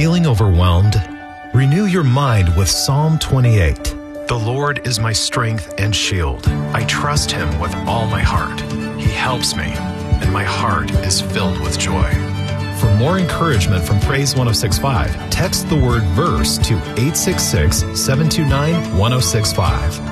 Feeling overwhelmed? Renew your mind with Psalm 28. The Lord is my strength and shield. I trust Him with all my heart. He helps me, and my heart is filled with joy. For more encouragement from Praise 106.5, text the word verse to 866-729-1065.